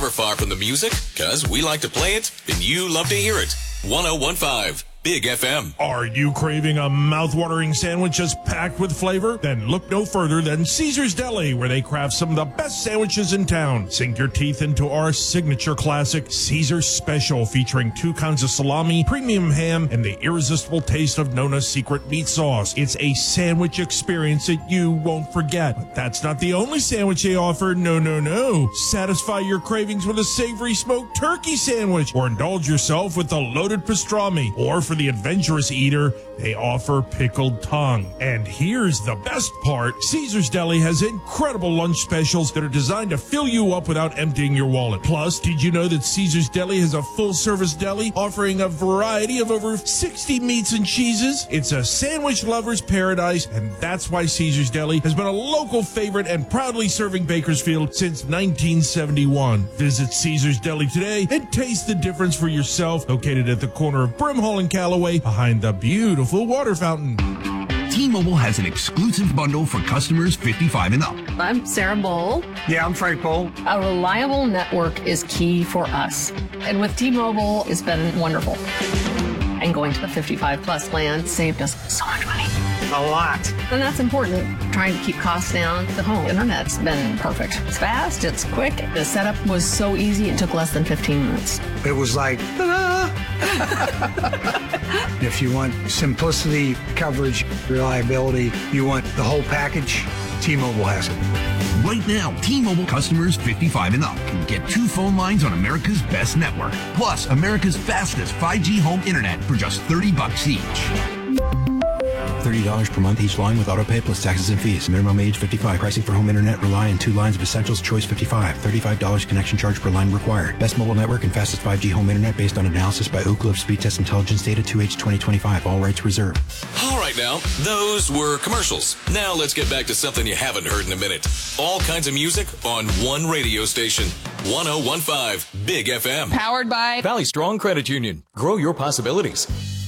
never far from the music, because we like to play it and you love to hear it. 101.5 Big FM. Are you craving a mouth-watering sandwich just packed with flavor? Then look no further than Caesar's Deli, where they craft some of the best sandwiches in town. Sink your teeth into our signature classic, Caesar's Special, featuring 2 kinds of salami, premium ham, and the irresistible taste of Nona's secret meat sauce. It's a sandwich experience that you won't forget. But that's not the only sandwich they offer. No. Satisfy your cravings with a savory smoked turkey sandwich, or indulge yourself with the loaded pastrami, or for the adventurous eater, they offer pickled tongue. And here's the best part. Caesar's Deli has incredible lunch specials that are designed to fill you up without emptying your wallet. Plus, did you know that Caesar's Deli has a full-service deli offering a variety of over 60 meats and cheeses? It's a sandwich lover's paradise, and that's why Caesar's Deli has been a local favorite and proudly serving Bakersfield since 1971. Visit Caesar's Deli today and taste the difference for yourself. Located at the corner of Brimhall and Callaway, behind the beautiful water fountain. T-Mobile has an exclusive bundle for customers 55 and up. I'm Sarah Bowl. Yeah, I'm Frank Bowl. A reliable network is key for us. And with T-Mobile, it's been wonderful. And going to the 55-plus plan saved us so much money. A lot. And that's important. Trying to keep costs down. The home internet's been perfect. It's fast, it's quick. The setup was so easy, it took less than 15 minutes. It was like, ta-da! If you want simplicity, coverage, reliability, you want the whole package, T-Mobile has it. Right now, T-Mobile customers 55 and up can get 2 phone lines on America's best network, plus America's fastest 5G home internet for just $30 each. $30 per month each line with autopay plus taxes and fees. Minimum age 55. Pricing for home internet rely on 2 lines of Essentials Choice 55. $35 connection charge per line required. Best mobile network and fastest 5G home internet based on analysis by Oak Cliff Speed Test Intelligence data 2H 2025. All rights reserved. All right now, those were commercials. Now let's get back to something you haven't heard in a minute. All kinds of music on one radio station. 101.5 Big FM. Powered by Valley Strong Credit Union. Grow your possibilities.